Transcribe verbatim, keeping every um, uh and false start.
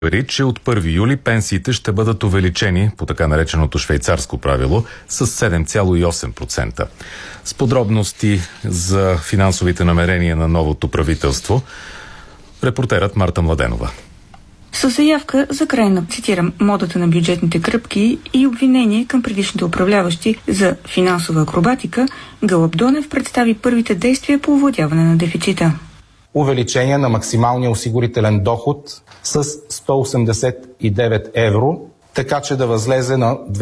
че от първи юли пенсиите ще бъдат увеличени по така нареченото швейцарско правило с седем цяло и осем процента. С подробности за финансовите намерения на новото правителство, репортерът Марта Младенова. Със заявка за край на, цитирам, модата на бюджетните кръпки и обвинение към предишните управляващи за финансова акробатика, Гълъб Донев представи първите действия по овладяване на дефицита. Увеличение на максималния осигурителен доход с сто осемдесет и девет евро, така че да възлезе на